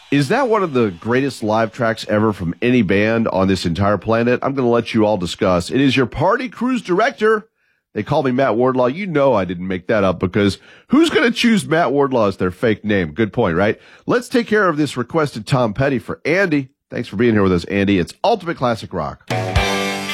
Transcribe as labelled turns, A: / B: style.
A: Is that one of the greatest live tracks ever from any band on this entire planet? I'm going to let you all discuss. It is your Party Cruise director. They call me Matt Wardlaw. You know I didn't make that up, because who's going to choose Matt Wardlaw as their fake name? Good point, right? Let's take care of this requested Tom Petty for Andy. Thanks for being here with us, Andy. It's Ultimate Classic Rock.